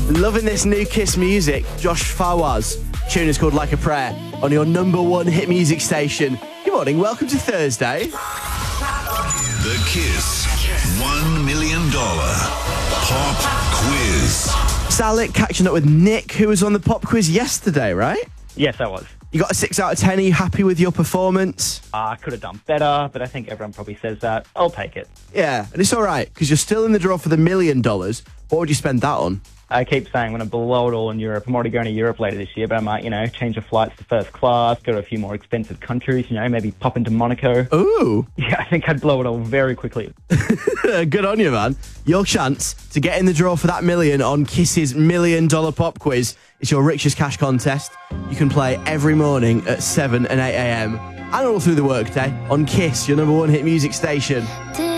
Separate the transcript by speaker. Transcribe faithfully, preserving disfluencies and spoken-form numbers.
Speaker 1: Loving this new Kiss music. Josh Fawaz. Tune is called Like a Prayer on your number one hit music station. Good morning. Welcome to Thursday.
Speaker 2: The Kiss one million dollars Pop Quiz.
Speaker 1: Salik catching up with Nick, who was on the pop quiz yesterday, right?
Speaker 3: Yes, I was.
Speaker 1: You got a six out of ten. Are you happy with your performance?
Speaker 3: Uh, I could have done better, but I think everyone probably says that. I'll take it.
Speaker 1: Yeah, and it's all right, because you're still in the draw for the million dollars. What would you spend that on?
Speaker 3: I keep saying I'm going to blow it all in Europe. I'm already going to Europe later this year, but I might, you know, change the flights to first class, go to a few more expensive countries, you know, maybe pop into Monaco.
Speaker 1: Ooh.
Speaker 3: Yeah, I think I'd blow it all very quickly.
Speaker 1: Good on you, man. Your chance to get in the draw for that million on Kiss's million dollar pop quiz. It's your richest cash contest. You can play every morning at seven and eight a.m. and all through the workday on Kiss, your number one hit music station.